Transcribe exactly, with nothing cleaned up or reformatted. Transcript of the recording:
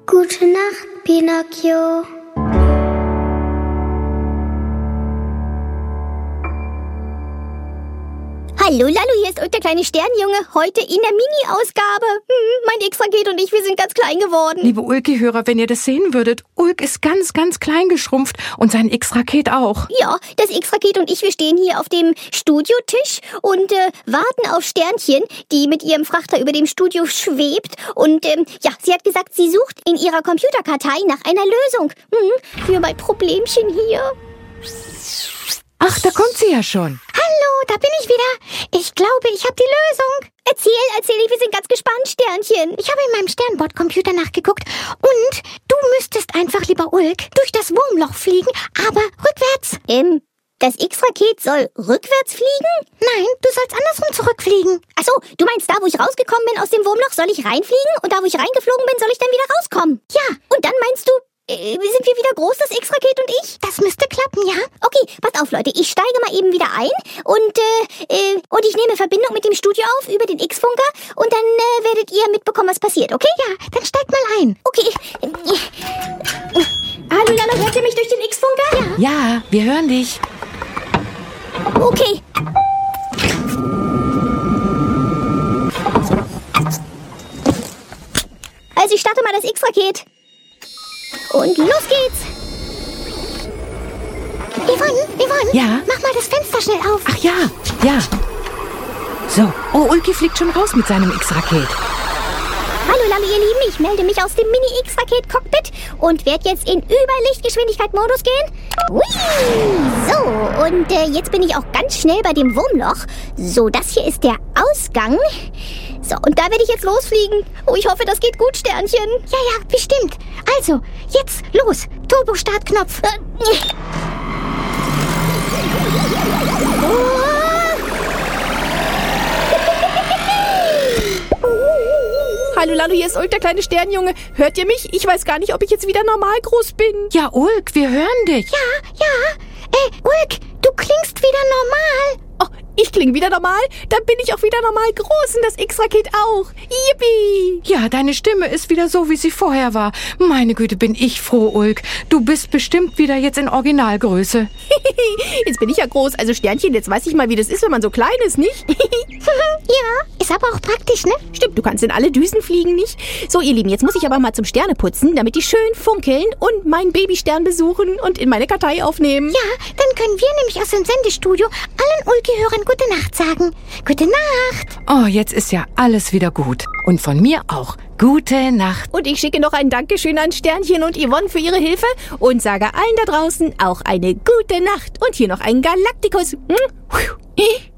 Gute Nacht, Pinocchio. Hallo Lalo, hier ist der kleine Sternjunge, heute in der Mini-Ausgabe. Hm, mein Extraket und ich, wir sind ganz klein geworden. Liebe Ulki-Hörer, wenn ihr das sehen würdet, Ulk ist ganz, ganz klein geschrumpft und sein Extraket auch. Ja, das Extraket und ich, wir stehen hier auf dem Studiotisch und äh, warten auf Sternchen, die mit ihrem Frachter über dem Studio schwebt. Und ähm, ja, sie hat gesagt, sie sucht in ihrer Computerkartei nach einer Lösung. Hm, für mein Problemchen hier. Ach, da kommt sie ja schon. Hallo, da bin ich wieder. Ich glaube, ich habe die Lösung. Erzähl, erzähl, wir sind ganz gespannt, Sternchen. Ich habe in meinem Sternbord-Computer nachgeguckt und du müsstest einfach, lieber Ulk, durch das Wurmloch fliegen, aber rückwärts. Ähm, das X-Raket soll rückwärts fliegen? Nein, du sollst andersrum zurückfliegen. Ach so, du meinst, da wo ich rausgekommen bin aus dem Wurmloch, soll ich reinfliegen und da wo ich reingeflogen bin, soll ich dann wieder rauskommen? Ja. Und dann meinst du, äh, sind wir wieder groß, das X-Raket und ich? Das müsste klappen, ja? Okay, passt auf, Leute, ich steige mal eben wieder ein und, äh, äh, und ich nehme Verbindung mit dem Studio auf über den X-Funker und dann äh, werdet ihr mitbekommen, was passiert, okay? Ja, dann steig mal ein. Okay. Hallo, Lalo, hört ihr mich durch den X-Funker? Ja. Ja, wir hören dich. Okay. Also ich starte mal das X-Raket. Und los geht's. Yvonne, Yvonne, Ja? mach mal das Fenster schnell auf. Ach ja, ja. So, oh, Ulki fliegt schon raus mit seinem X-Raket. Hallo Lalo, ihr Lieben, ich melde mich aus dem Mini-X-Raket-Cockpit und werde jetzt in Überlichtgeschwindigkeit-Modus gehen. Hui! So, und äh, jetzt bin ich auch ganz schnell bei dem Wurmloch. So, das hier ist der Ausgang. So, und da werde ich jetzt losfliegen. Oh, ich hoffe, das geht gut, Sternchen. Ja, ja, bestimmt. Also, jetzt los. Turbo-Startknopf. Äh, Hallo Lalo, hier ist Ulk, der kleine Sternjunge. Hört ihr mich? Ich weiß gar nicht, ob ich jetzt wieder normal groß bin. Ja, Ulk, wir hören dich. Ja, ja. Äh, Ulk, du klingst wieder normal. Oh, ich klinge wieder normal? Dann bin ich auch wieder normal groß und das X-Raket auch. Yippie! Ja, deine Stimme ist wieder so, wie sie vorher war. Meine Güte, bin ich froh, Ulk. Du bist bestimmt wieder jetzt in Originalgröße. Jetzt bin ich ja groß. Also Sternchen, jetzt weiß ich mal, wie das ist, wenn man so klein ist, nicht? Ja, ist aber auch praktisch, ne? Stimmt, du kannst in alle Düsen fliegen, nicht? So, ihr Lieben, jetzt muss ich aber mal zum Sterneputzen, damit die schön funkeln und meinen Babystern besuchen und in meine Kartei aufnehmen. Ja, dann können wir nämlich aus dem Sendestudio allen Ulki-Hörern gute Nacht sagen. Gute Nacht. Oh, jetzt ist ja alles wieder gut. Und von mir auch. Gute Nacht. Und ich schicke noch ein Dankeschön an Sternchen und Yvonne für ihre Hilfe und sage allen da draußen auch eine gute Nacht. Und hier noch ein Galaktikus. Hm?